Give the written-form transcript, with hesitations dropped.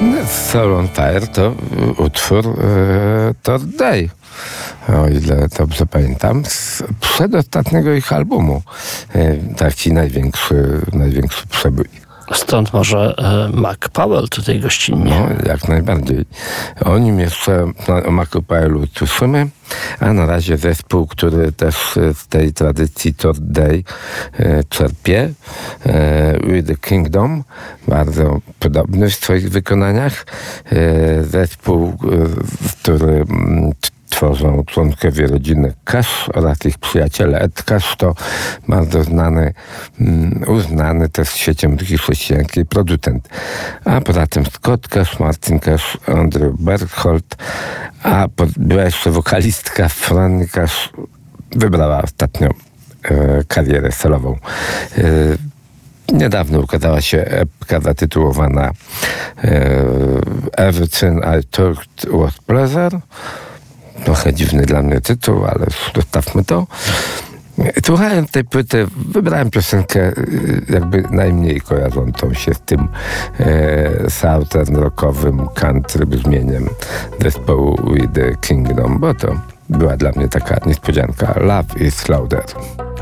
Soul on Fire to utwór Third Day, o ile dobrze pamiętam, z przedostatniego ich albumu. Taki największy przebój. Stąd może Mac Powell tutaj gościnnie. No, jak najbardziej. O nim jeszcze, o Macu Powellu słyszymy, a na razie zespół, który też z tej tradycji Third Day czerpie, With the Kingdom, bardzo podobny w swoich wykonaniach. Zespół, który tworzą członkowie rodziny Cash oraz ich przyjaciele. Ed Cash to bardzo znany, uznany też w świecie muzyki chrześcijańskiej producent. A poza tym Scott Cash, Martin Cash, Andrew Bergholt, a była jeszcze wokalistka Fran Cash, wybrała ostatnio karierę solową. Niedawno ukazała się epka zatytułowana Everything I Talked Was Pleasure. Trochę dziwny dla mnie tytuł, ale zostawmy to. Słuchając tej płyty, wybrałem piosenkę jakby najmniej kojarzącą się z tym southern rockowym country brzmieniem zespołu With the Kingdom, bo to była dla mnie taka niespodzianka. Love is Louder.